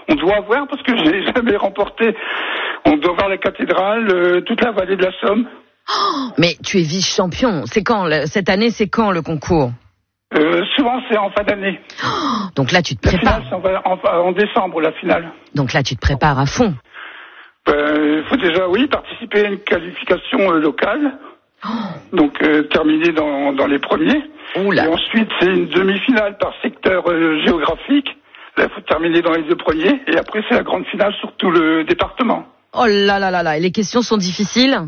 On doit avoir, parce que je n'ai jamais remporté. On doit voir la cathédrale, toute la vallée de la Somme. Oh, mais tu es vice-champion. C'est quand cette année, c'est quand le concours? Souvent, c'est en fin d'année. Oh, donc là, tu te prépares. La finale, c'est en décembre, la finale. Donc là, tu te prépares à fond. Il faut déjà, oui, participer à une qualification locale. Oh. Donc, terminer dans les premiers. Oula. Et ensuite, c'est une demi-finale par secteur géographique. Là, il faut terminer dans les 2 premiers. Et après, c'est la grande finale sur tout le département. Oh là là là là. Et les questions sont difficiles?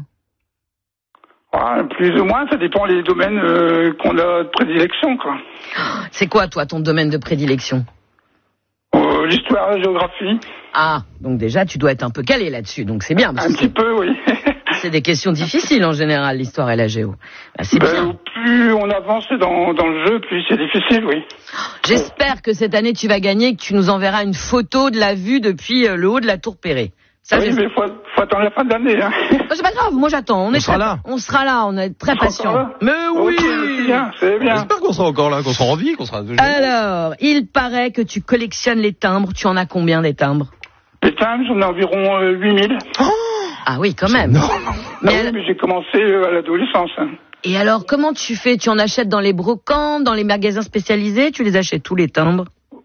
Plus ou moins, ça dépend des domaines qu'on a de prédilection, quoi. C'est quoi, toi, ton domaine de prédilection? L'histoire, la géographie. Ah, donc déjà, tu dois être un peu calé là-dessus, donc c'est bien. Un petit peu, oui. C'est des questions difficiles, en général, l'histoire et la géo. C'est bien. Plus on avance dans le jeu, plus c'est difficile, oui. J'espère que cette année, tu vas gagner, que tu nous enverras une photo de la vue depuis le haut de la Tour Perret. Ça, oui, mais faut attendre la fin de l'année. Hein. C'est pas grave, moi j'attends. On sera là, on est très patients. Mais oui, c'est bien. J'espère qu'on sera encore là, qu'on sera en vie, qu'on sera... Alors, il paraît que tu collectionnes les timbres. Tu en as combien des timbres? Les timbres, j'en ai environ 8000. Ah oui, quand même. Mais j'ai commencé à l'adolescence. Hein. Et alors, comment tu fais? Tu en achètes dans les brocantes, dans les magasins spécialisés? Tu les achètes tous les timbres?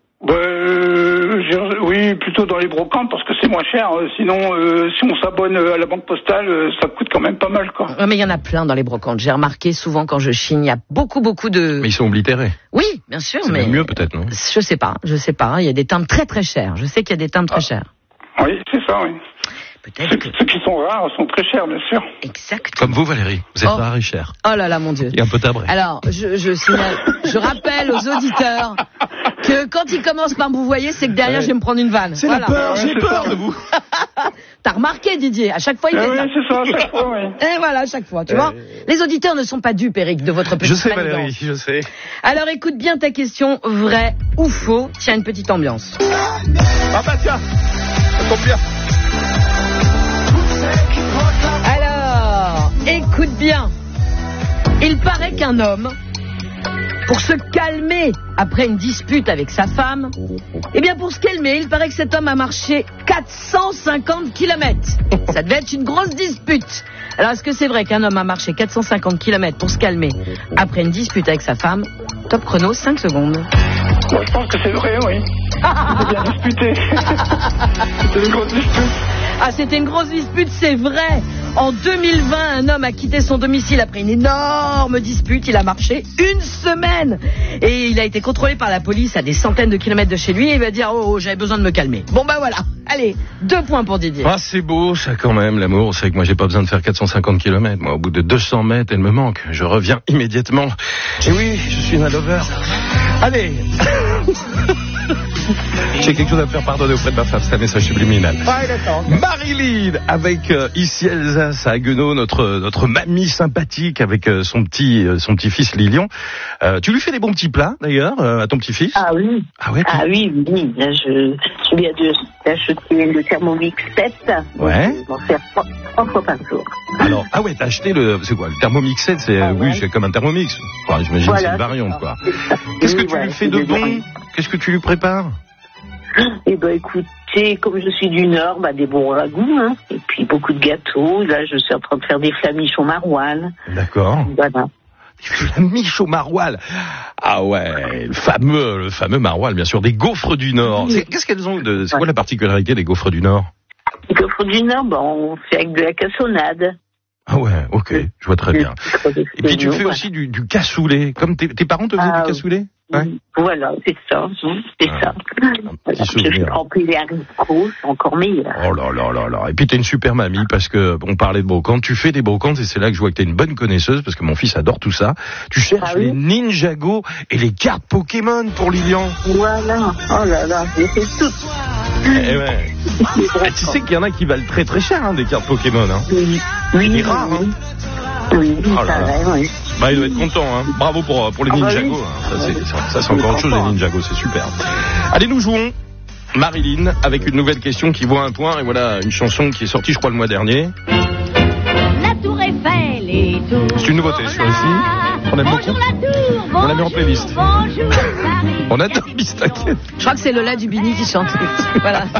Oui, plutôt dans les brocantes parce que c'est moins cher. Sinon, si on s'abonne à la banque postale, ça coûte quand même pas mal, quoi. Mais il y en a plein dans les brocantes. J'ai remarqué souvent quand je chine, il y a beaucoup de... Mais ils sont oblitérés. Oui, bien sûr, c'est mais... C'est mieux peut-être, non? Je sais pas. Il y a des timbres très très chers. Je sais qu'il y a des timbres très chers. Oui, c'est ça, oui. Peut-être Ceux qui sont rares sont très chers, bien sûr. Exact. Comme vous, Valérie. Vous êtes rare et cher. Oh là là, mon Dieu. Et un peu tabré. Alors, je rappelle aux auditeurs que quand ils commencent par vous voyez, c'est que derrière, je vais me prendre une vanne. C'est la peur, j'ai peur de vous. T'as remarqué, Didier, à chaque fois, il fait ça. Oui, c'est ça, à chaque fois, oui. Et voilà, à chaque fois, tu vois. Les auditeurs ne sont pas dupes, Eric, de votre petite Je sais, manigance. Valérie, je sais. Alors, écoute bien ta question, vrai ou faux. Tiens, une petite ambiance. Ah bah tiens, ça tombe bien. Alors, écoute bien. Il paraît qu'un homme, pour se calmer après une dispute avec sa femme, pour se calmer, il paraît que cet homme a marché 450 km. Ça devait être une grosse dispute. Alors, est-ce que c'est vrai qu'un homme a marché 450 km pour se calmer après une dispute avec sa femme? Top chrono, 5 secondes. Moi, je pense que c'est vrai, oui. C'est bien disputé. C'était une grosse dispute. Ah, c'était une grosse dispute, c'est vrai. En 2020, un homme a quitté son domicile après une énorme dispute. Il a marché 1 semaine. Et il a été contrôlé par la police à des centaines de kilomètres de chez lui. Et il va dire, j'avais besoin de me calmer. Bon, voilà. Allez, 2 points pour Didier. Ah, c'est beau, ça, quand même, l'amour. C'est que moi, j'ai pas besoin de faire 450 km. Moi, au bout de 200 mètres, elle me manque. Je reviens immédiatement. Et oui, je suis un lover. Allez. J'ai quelque chose à me faire pardonner auprès de ma femme, c'est un message subliminal. Ouais, d'accord. Marilyn, avec ici Alsace, à Haguenau, notre mamie sympathique avec son petit-fils Lilian. Tu lui fais des bons petits plats, d'ailleurs, à ton petit-fils? Ah oui. Ah ouais. Oui. Là, je viens d'acheter le Thermomix 7. Ouais. Je vais en faire 3 fois par jour. Alors, t'as acheté c'est quoi, le Thermomix 7? C'est comme un Thermomix. Enfin, j'imagine que c'est une variante, quoi. Qu'est-ce que tu lui fais de bon? Qu'est-ce que tu lui prépares? Écoutez, comme je suis du Nord, des bons ragoûts, hein, et puis beaucoup de gâteaux. Là, je suis en train de faire des flamiches au maroilles. D'accord. Voilà. Des flamiches au maroilles. Ah ouais, le fameux maroilles, bien sûr, des gaufres du Nord. Qu'est-ce qu'elles ont c'est quoi la particularité des gaufres du Nord? Les gaufres du Nord, on fait avec de la cassonade. Ah ouais, ok, je vois très bien. Et puis tu fais aussi du cassoulet. Comme tes parents te faisaient du cassoulet? Ouais. Voilà, c'est ça. C'est ça. Je remplis les haricots, c'est encore meilleur. Oh là là là là. Et puis t'es une super mamie parce que on parlait de brocantes. Tu fais des brocantes et c'est là que je vois que t'es une bonne connaisseuse parce que mon fils adore tout ça. Tu cherches les Ninjago et les cartes Pokémon pour Lilian. Voilà. Oh là là, j'ai fait tout. Eh ouais. Tu sais qu'il y en a qui valent très très cher, des cartes Pokémon. Hein. Oui. C'est rare, hein. Oui, oui. Il doit être content, hein. Bravo pour les Ninjago. Ça c'est encore autre chose, les Ninjago, c'est super. Allez, nous jouons Marilyn avec une nouvelle question qui vaut 1 point. Et voilà, une chanson qui est sortie, je crois, le mois dernier. La Tour Eiffel et tout. C'est une nouveauté, celui-ci. On aime beaucoup. On l'a mis en playlist. Bonjour, Paris. On adore Mistaken. Je crois que c'est Lola Dubini qui chante. Voilà.